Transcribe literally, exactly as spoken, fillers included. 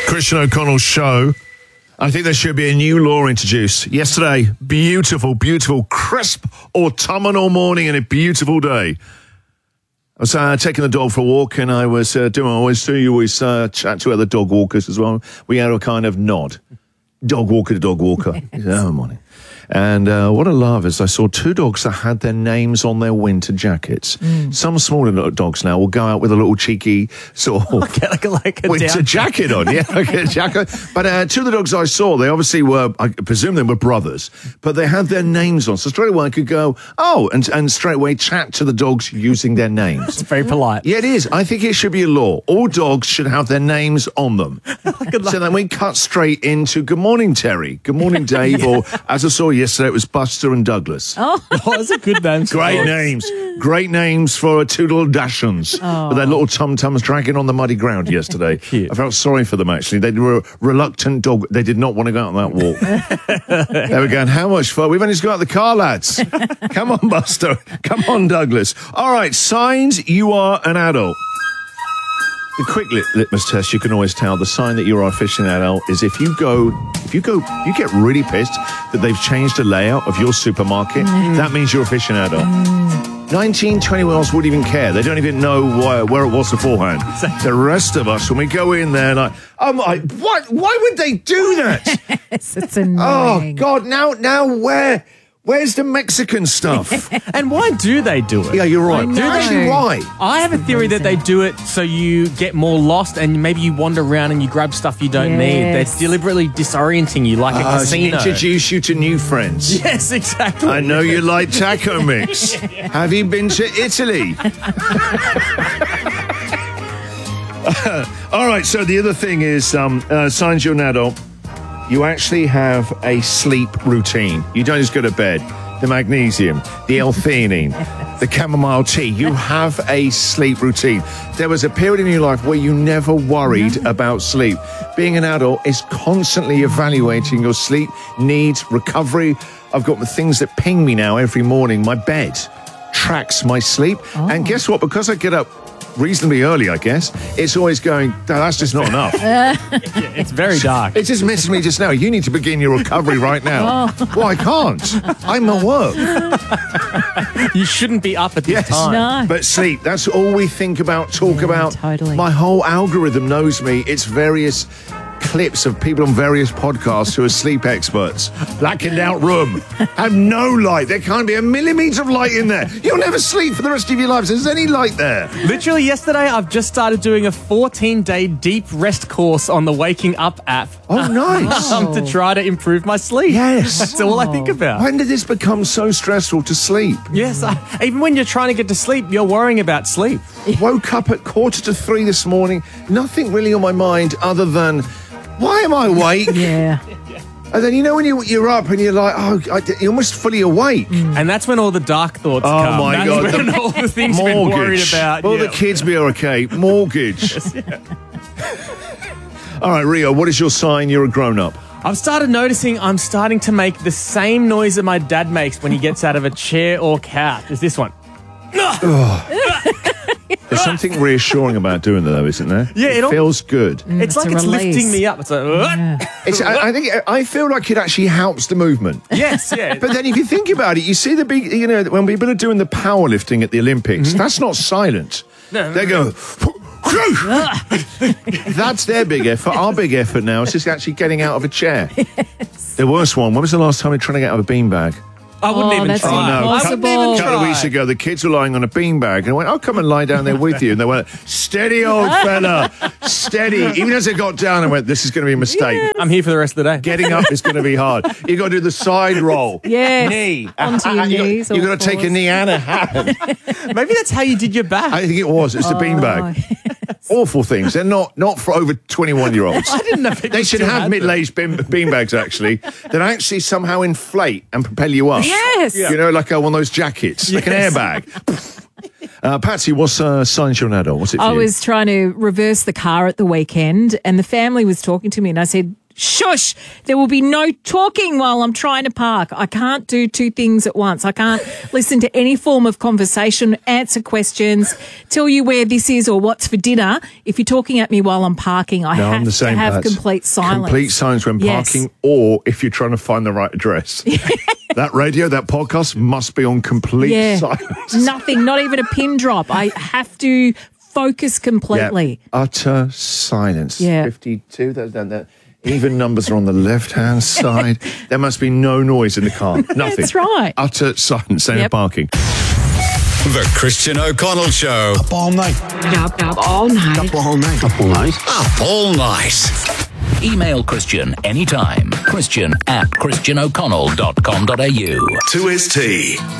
Christian O'Connell's show. I think there should be a new law introduced. Yesterday, beautiful, beautiful, crisp autumnal morning and a beautiful day. I was uh, taking the dog for a walk, and I was uh, doing what I always do. You always uh, chat to other dog walkers as well. We had a kind of nod. Dog walker to dog walker. Oh, morning. And uh, what I love is I saw two dogs that had their names on their winter jackets. Mm. Some smaller dogs now will go out with a little cheeky sort of okay, like a, like a winter jacket on. Yeah, like a jacket. But uh, two of the dogs I saw, they obviously were, I presume they were brothers, but they had their names on. So straight away I could go, oh, and, and straight away chat to the dogs using their names. It's very polite. Yeah, it is. I think it should be a law. All dogs should have their names on them. So then we cut straight into good morning, Terry. Good morning, Dave. yeah. Or as I saw yesterday, it was Buster and Douglas. Oh, oh that's a good name. Great names. Great names for two little Dachshunds oh. with their little tum-tums dragging on the muddy ground yesterday. I felt sorry for them, actually. They were a reluctant dog. They did not want to go out on that walk. They were going, how much fun? We've only just got out of the car, lads. Come on, Buster. Come on, Douglas. All right, signs you are an adult. The quick lit- litmus test, you can always tell the sign that you're officially an adult is if you go, if you go, you get really pissed that they've changed the layout of your supermarket, mm. that means you're officially an adult. Mm. nineteen, twenty-year-olds wouldn't even care. They don't even know why, where it was beforehand. The rest of us, when we go in there, like, oh my, what? Why would they do that? Yes, it's annoying. Oh, God, now, now where? Where's the Mexican stuff? And why do they do it? Yeah, you're right. Do Actually, why? I have a theory that they do it so you get more lost and maybe you wander around and you grab stuff you don't yes. need. They're deliberately disorienting you like a uh, casino. Introduce you to new friends. Yes, exactly. I know you like taco mix. Have you been to Italy? uh, all right, so the other thing is um, uh, signs you're an adult. You actually have a sleep routine. You don't just go to bed. The magnesium, the L-theanine, the chamomile tea. You have a sleep routine. There was a period in your life where you never worried about sleep. Being an adult is constantly evaluating your sleep needs, recovery. I've got the things that ping me now every morning. My bed tracks my sleep. Oh. And guess what? Because I get up reasonably early, I guess, it's always going, no, that's just not enough. Yeah, it's very dark. It just missed me just now. You need to begin your recovery right now. Oh. Well, I can't. I'm at work. You shouldn't be up at this yes. time. No. But sleep, that's all we think about, talk yeah, about. Totally. My whole algorithm knows me. It's various clips of people on various podcasts who are sleep experts. Blackened out room. Have no light. There can't be a millimetre of light in there. You'll never sleep for the rest of your lives. There's any light there. Literally yesterday, I've just started doing a fourteen-day deep rest course on the Waking Up app. Oh, nice. um, to try to improve my sleep. Yes. That's all I think about. When did this become so stressful to sleep? Yes. I, even when you're trying to get to sleep, you're worrying about sleep. Woke up at quarter to three this morning. Nothing really on my mind other than, why am I awake? Yeah. And then, you know, when you, you're up and you're like, oh, I, you're almost fully awake. Mm. And that's when all the dark thoughts oh come. Oh, my that's God. When The all the things mortgage. you've been worried about. Will yeah. the kids be okay? Mortgage. Yes, yeah. All right, Rio, what is your sign you're a grown-up? I've started noticing I'm starting to make the same noise that my dad makes when he gets out of a chair or couch. Is this one. There's something reassuring about doing that, though, isn't there? Yeah, it, it feels good. Mm, it's, it's like it's release. Lifting me up. It's like, yeah. it's, I, I think I feel like it actually helps the movement. Yes, yeah. But then, if you think about it, you see the big, you know, when people are doing the powerlifting at the Olympics, mm-hmm. that's not silent. No, they go. That's their big effort. Our big effort now is just actually getting out of a chair. Yes. The worst one. When was the last time we were trying to get out of a beanbag? I wouldn't oh, even that's try. Oh, no. I wouldn't even A try. couple of weeks ago, the kids were lying on a beanbag, and I went, I'll come and lie down there with you. And they went, steady, old fella, steady. Even as they got down, I went, this is going to be a mistake. Yes. I'm here for the rest of the day. Getting up is going to be hard. You've got to do the side roll. Yes. Knee. Onto your knees. You've got to take a knee and a hand. Maybe that's how you did your back. I think it was. It's the oh, beanbag. yes. Awful things. They're not not for over twenty-one-year-olds. I didn't know if they should have middle-aged bean, beanbags, actually, that actually somehow inflate and propel you up. Yes. Yeah. You know, like uh, one of those jackets, like yes. an airbag. uh, Patsy, what's uh, signs you're an adult? What's it for I you? was trying to reverse the car at the weekend, and the family was talking to me, and I said, Shush! There will be no talking while I'm trying to park. I can't do two things at once. I can't listen to any form of conversation, answer questions, tell you where this is or what's for dinner. If you're talking at me while I'm parking, I No, have I'm the same. to have Baz. complete silence. Complete silence when Yes. parking, or if you're trying to find the right address. That radio, that podcast must be on complete Yeah. silence. Nothing, not even a pin drop. I have to focus completely. Yeah. Utter silence. Yeah. fifty-two. That, that, that. Even numbers are on the left-hand side. There must be no noise in the car. Nothing. That's right. Utter silence. Same Yep. parking. The Christian O'Connell Show. Up all night. Up, up all night. Up all night. Up all night. Up all night. Email Christian anytime. Christian at christian o'connell dot com dot a u. To his tea.